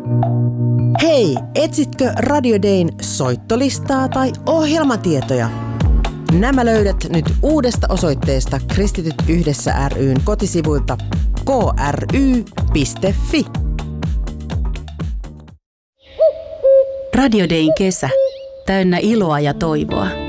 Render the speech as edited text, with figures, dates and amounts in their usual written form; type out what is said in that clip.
Hei, etsitkö Radio Dayn soittolistaa tai ohjelmatietoja? Nämä löydät nyt uudesta osoitteesta Kristityt yhdessä ry:n kotisivuilta kry.fi. Radio Dayn kesä. Täynnä iloa ja toivoa.